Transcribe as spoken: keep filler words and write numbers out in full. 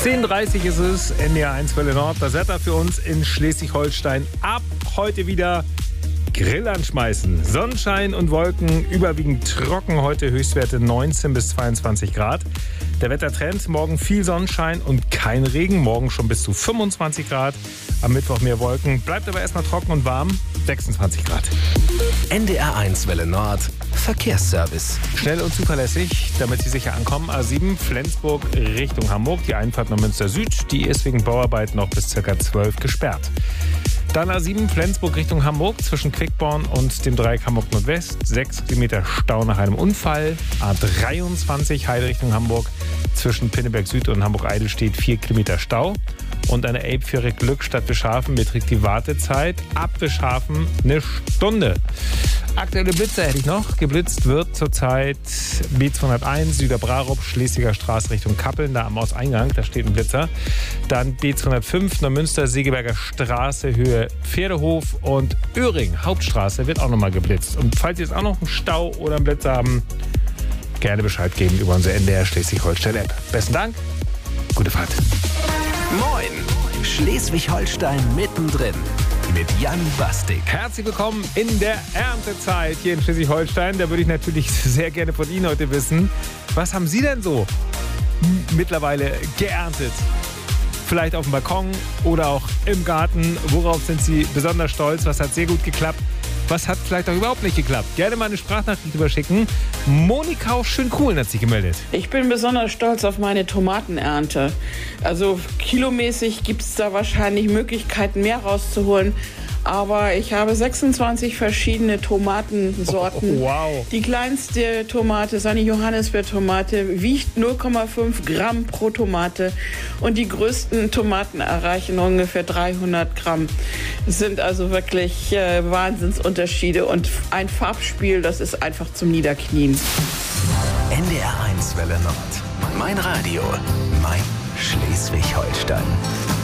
zehn Uhr dreißig ist es, N D R eins Welle Nord. Das Wetter für uns in Schleswig-Holstein. Ab heute wieder Grill anschmeißen. Sonnenschein und Wolken, überwiegend trocken. Heute Höchstwerte neunzehn bis zweiundzwanzig Grad. Der Wettertrend, morgen viel Sonnenschein und kein Regen. Morgen schon bis zu fünfundzwanzig Grad. Am Mittwoch mehr Wolken. Bleibt aber erstmal trocken und warm. sechsundzwanzig Grad. N D R eins Welle Nord. Verkehrsservice. Schnell und zuverlässig, damit Sie sicher ankommen. A sieben Flensburg Richtung Hamburg. Die Einfahrt nach Münster Süd. Die ist wegen Bauarbeiten noch bis ca. zwölf gesperrt. Dann A sieben Flensburg Richtung Hamburg zwischen Quickborn und dem Dreieck Hamburg Nordwest. sechs Kilometer Stau nach einem Unfall. A dreiundzwanzig Heide Richtung Hamburg zwischen Pinneberg Süd und Hamburg-Eidelstedt vier Kilometer Stau. Und eine Elbfähre Glück Stadt Bischhafen beträgt die Wartezeit ab Bischhafen eine Stunde. Aktuelle Blitzer hätte ich noch. Geblitzt wird zurzeit B zweihunderteins Süderbrarup, Schlesinger Straße Richtung Kappeln, da am Osteingang, da steht ein Blitzer. Dann B zweihundertfünf Neumünster Segeberger Straße, Höhe Pferdehof und Öhring, Hauptstraße, wird auch nochmal geblitzt. Und falls Sie jetzt auch noch einen Stau oder einen Blitzer haben, gerne Bescheid geben über unsere N D R Schleswig-Holstein-App. Besten Dank, gute Fahrt. Moin, Schleswig-Holstein mittendrin mit Jan Bastik. Herzlich willkommen in der Erntezeit hier in Schleswig-Holstein. Da würde ich natürlich sehr gerne von Ihnen heute wissen, was haben Sie denn so mittlerweile geerntet? Vielleicht auf dem Balkon oder auch im Garten. Worauf sind Sie besonders stolz? Was hat sehr gut geklappt? Was hat vielleicht auch überhaupt nicht geklappt? Gerne mal eine Sprachnachricht überschicken. Monika aus Schönkuhlen hat sich gemeldet. Ich bin besonders stolz auf meine Tomatenernte. Also kilomäßig gibt es da wahrscheinlich Möglichkeiten, mehr rauszuholen. Aber ich habe sechsundzwanzig verschiedene Tomatensorten. Oh, wow. Die kleinste Tomate ist eine Johannisbeertomate, wiegt null Komma fünf Gramm pro Tomate. Und die größten Tomaten erreichen ungefähr dreihundert Gramm. Es sind also wirklich äh, Wahnsinnsunterschiede und ein Farbspiel, das ist einfach zum Niederknien. N D R eins Welle Nord. Mein Radio, mein Schleswig-Holstein.